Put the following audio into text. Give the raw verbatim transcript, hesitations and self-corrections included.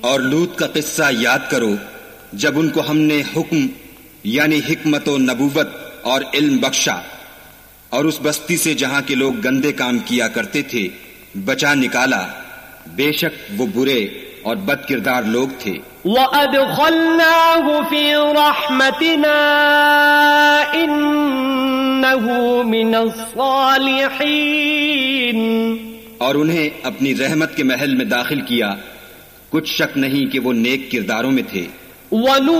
और लूत का किस्सा याद करो जब उनको हमने हुक्म यानी हिकमत व नबूवत और इल्म बख्शा और उस बस्ती से जहां के लोग गंदे काम किया करते थे बचा निकाला। बेशक वो बुरे और बदकिरदार लोग थे। वअदखलनाहु फी रहमतिना इन्नहु मिनस सालिहीन, और उन्हें अपनी रहमत के महल में दाखिल किया, कुछ शक नहीं कि वो नेक किरदारों में थे।